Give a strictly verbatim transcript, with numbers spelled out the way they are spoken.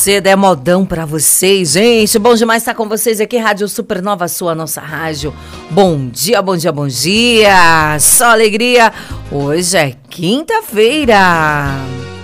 Cedo é modão pra vocês, gente. Bom demais estar com vocês aqui, Rádio Supernova, sua nossa rádio. Bom dia, bom dia, bom dia. Só alegria. Hoje é quinta-feira.